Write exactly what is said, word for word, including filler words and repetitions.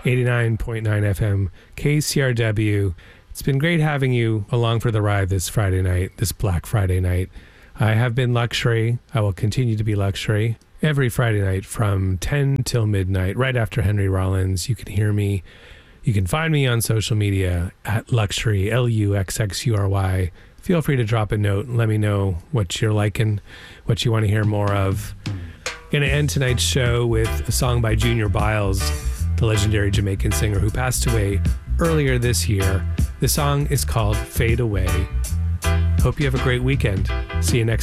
eighty-nine point nine F M, K C R W. It's been great having you along for the ride this Friday night, this Black Friday night. I have been Luxury. I will continue to be Luxury every Friday night from ten till midnight, right after Henry Rollins. You can hear me. You can find me on social media at Luxury, L U X X U R Y. Feel free to drop a note and let me know what you're liking, what you want to hear more of. Going to end tonight's show with a song by Junior Biles, the legendary Jamaican singer who passed away earlier this year. The song is called Fade Away. Hope you have a great weekend. See you next